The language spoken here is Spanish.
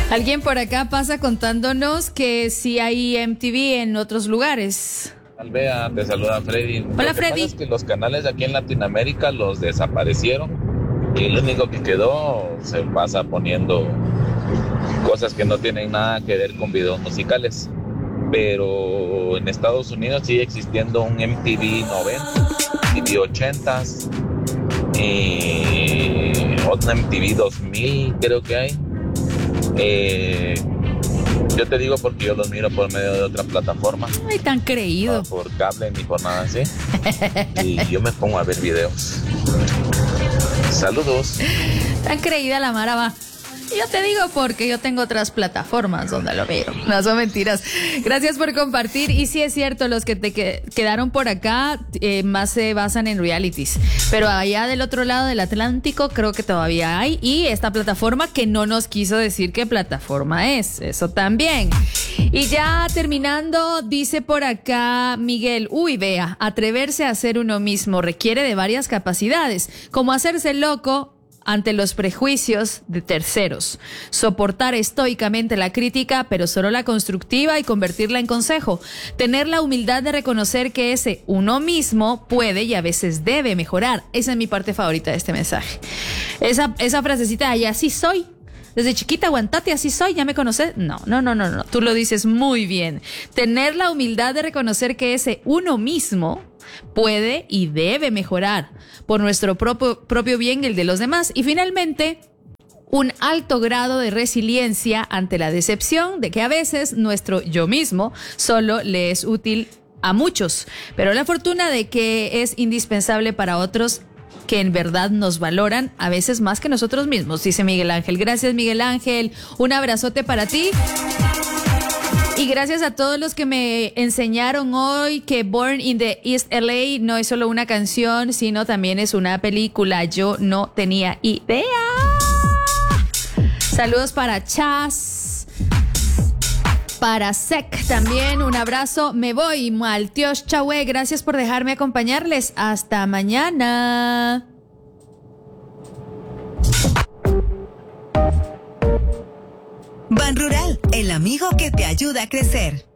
Alguien por acá pasa contándonos que sí hay MTV en otros lugares. Alvea, te saluda Freddy. Hola, Lo que Freddy. pasa es que los canales aquí en Latinoamérica los desaparecieron y lo único que quedó se pasa poniendo cosas que no tienen nada que ver con videos musicales. Pero en Estados Unidos sigue existiendo un MTV 90, MTV 80s y otro MTV 2000 creo que hay. Yo te digo porque yo los miro por medio de otra plataforma. Ay, tan creído. No por cable ni por nada así. Y yo me pongo a ver videos. Saludos. Tan creída la Mara va. Yo te digo porque yo tengo otras plataformas donde lo veo. No son mentiras. Gracias por compartir. Y sí es cierto, los que te quedaron por acá más se basan en realities. Pero allá del otro lado del Atlántico creo que todavía hay. Y esta plataforma que no nos quiso decir qué plataforma es. Eso también. Y ya terminando, dice por acá Miguel, vea, atreverse a ser uno mismo requiere de varias capacidades, como hacerse loco ante los prejuicios de terceros, soportar estoicamente la crítica, pero solo la constructiva, y convertirla en consejo, tener la humildad de reconocer que ese uno mismo puede y a veces debe mejorar. Esa es mi parte favorita de este mensaje. Esa frasecita de así soy. Desde chiquita, aguantate, así soy, ¿ya me conoces? No. Tú lo dices muy bien. Tener la humildad de reconocer que ese uno mismo puede y debe mejorar por nuestro propio bien y el de los demás. Y finalmente, un alto grado de resiliencia ante la decepción de que a veces nuestro yo mismo solo le es útil a muchos, pero la fortuna de que es indispensable para otros que en verdad nos valoran a veces más que nosotros mismos, dice Miguel Ángel. Gracias, Miguel Ángel. Un abrazote para ti. Y gracias a todos los que me enseñaron hoy que Born in the East LA no es solo una canción, sino también es una película. Yo no tenía idea. Saludos para Chas, para Sec también, un abrazo. Me voy, Maltios Chahue. Gracias por dejarme acompañarles. Hasta mañana. Ban Rural, el amigo que te ayuda a crecer.